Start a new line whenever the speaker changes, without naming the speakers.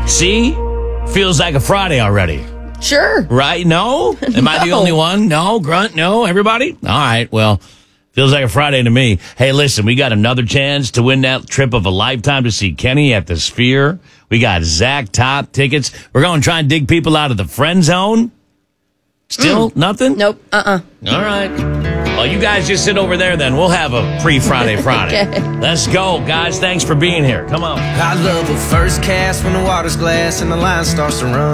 See? Feels like a Friday already.
Sure.
Right? No? Am I the only one? No? Grunt? No? Everybody? All right. Well, feels like a Friday to me. Hey, listen, we got another chance to win that trip of a lifetime to see Kenny at the Sphere. We got Zach Top tickets. We're going to try and dig people out of the friend zone. Still nothing?
Nope.
All right. Well, you guys just sit over there then. We'll have a pre-Friday Friday.
Okay.
Let's go, guys. Thanks for being here. Come on.
I love a first cast when the water's glass and the line starts to run.